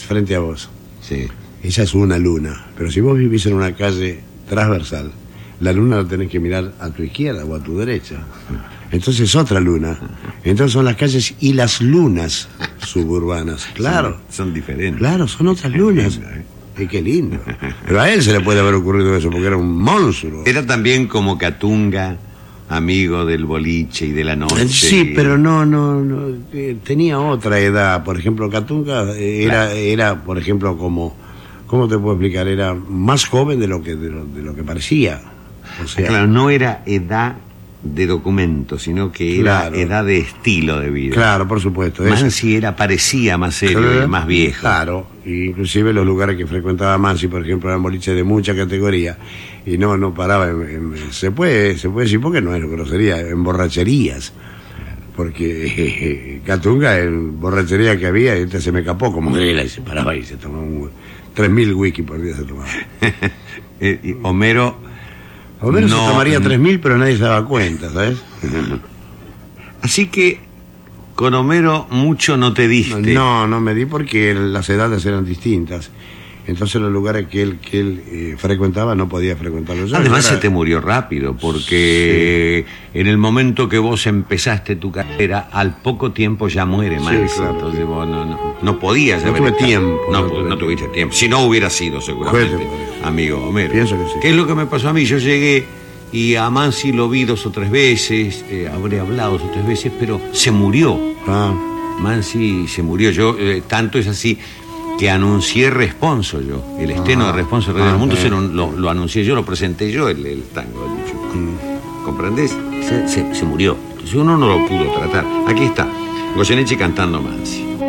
frente a vos. Sí. Esa es una luna. Pero si vos vivís en una calle transversal, la luna la tenés que mirar a tu izquierda o a tu derecha. Entonces otra luna. Entonces son las calles y las lunas suburbanas. Claro. Son diferentes. Claro, son otras lunas. Qué lindo. Pero a él se le puede haber ocurrido eso porque era un monstruo. Era también como Catunga, amigo del boliche y de la noche. Sí, pero no, tenía otra edad. Por ejemplo, Catunga era, por ejemplo, como, ¿cómo te puedo explicar? Era más joven de lo que parecía. O sea, claro, no era edad de documento, sino que era edad de estilo de vida. Claro, por supuesto. Mansi parecía más serio y más viejo. Claro, inclusive los lugares que frecuentaba Mansi, por ejemplo, eran boliches de mucha categoría y no paraba se puede decir, porque no es grosería, en borracherías. Porque Catunga, en borrachería que había, se me escapó como Grela y se paraba y se tomaba 3.000 whisky por día se tomaba. Homero se tomaría 3.000, pero nadie se daba cuenta, ¿sabes? Así que con Homero mucho no te diste. No me di porque las edades eran distintas. Entonces los lugares que él frecuentaba no podía frecuentarlos. Además se te murió rápido, porque en el momento que vos empezaste tu carrera, al poco tiempo ya muere Mansi. Claro. Entonces vos no podías haber tuve tiempo. No tuviste tiempo. Si no hubiera sido seguramente amigo Homero. Pienso que sí. ¿Qué es lo que me pasó a mí? Yo llegué y a Mansi lo vi 2 o 3 veces, habré hablado 2 o 3 veces, pero se murió. Mansi se murió. Yo tanto es así que anuncié Responso yo. El estreno de Responso Rey del Mundo lo anuncié yo, lo presenté yo, el tango del Chuco. ¿Comprendés? Se murió. Entonces uno no lo pudo tratar. Aquí está, Goyeneche cantando Mansi.